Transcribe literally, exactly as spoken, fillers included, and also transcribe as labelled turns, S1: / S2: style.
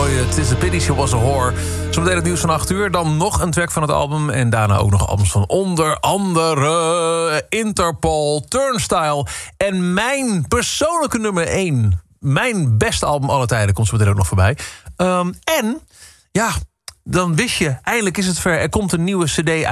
S1: mooie Tis a Pity She Was a Whore. Zometeen het nieuws van acht uur. Dan nog een track van het album. En daarna ook nog albums van onder andere Interpol, Turnstile. En mijn persoonlijke nummer één. Mijn beste album aller tijden komt zo meteen ook nog voorbij. Um, en ja, dan wist je, eindelijk is het ver. Er komt een nieuwe cd uit.